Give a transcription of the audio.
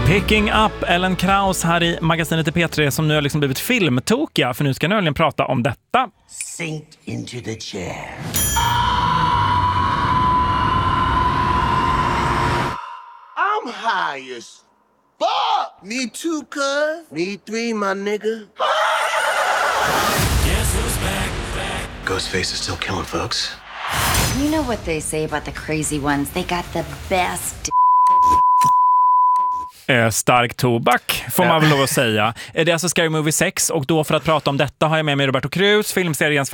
Picking up Ellen Kraus här i magasinet i P3 som nu har liksom blivit filmtokiga, för nu ska nämligen prata om detta. Sink into the chair. I'm high as fuck! Me too, cuz. Me three, my nigga. Guess who's back? Ghostface is still killing folks. You know what they say about the crazy ones? They got the best. Stark tobak, får man väl lov att säga. Det är alltså Scary Movie 6, och då för att prata om detta har jag med mig Roberto Cruz, filmseriens